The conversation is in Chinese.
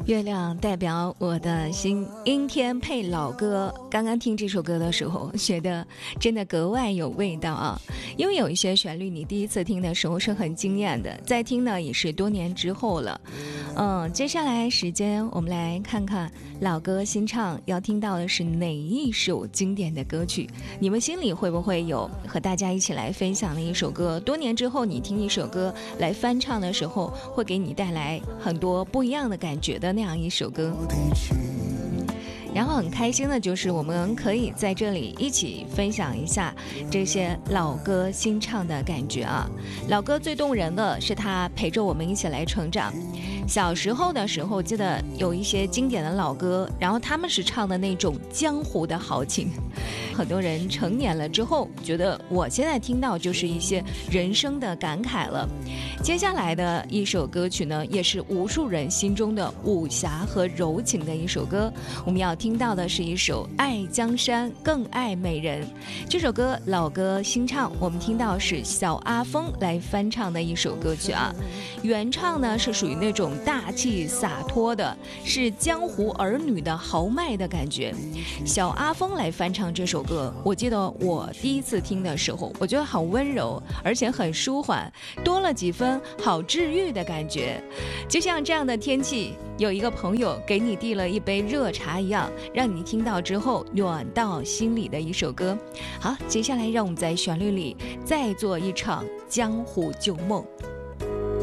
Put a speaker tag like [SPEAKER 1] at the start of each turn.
[SPEAKER 1] 月亮代表我的心，阴天配老歌。刚刚听这首歌的时候，觉得真的格外有味道啊！因为有一些旋律，你第一次听的时候是很惊艳的，再听呢也是多年之后了。接下来时间我们来看看老歌新唱要听到的是哪一首经典的歌曲？你们心里会不会有和大家一起来分享的一首歌？多年之后你听一首歌来翻唱的时候，会给你带来很多不一样的感觉的那样一首歌。然后很开心的就是我们可以在这里一起分享一下这些老歌新唱的感觉啊。老歌最动人的是它陪着我们一起来成长。小时候的时候记得有一些经典的老歌，然后他们是唱的那种江湖的豪情。很多人成年了之后觉得我现在听到就是一些人生的感慨了。接下来的一首歌曲呢，也是无数人心中的武侠和柔情的一首歌。我们要听到的是一首《爱江山更爱美人》。这首歌老歌新唱，我们听到是小阿峰来翻唱的一首歌曲啊。原唱呢是属于那种大气洒脱的，是江湖儿女的豪迈的感觉。小阿峰来翻唱这首歌，我记得我第一次听的时候，我觉得好温柔，而且很舒缓，多了几分好治愈的感觉。就像这样的天气，有一个朋友给你递了一杯热茶一样，让你听到之后暖到心里的一首歌。好，接下来让我们在旋律里再做一场江湖旧梦。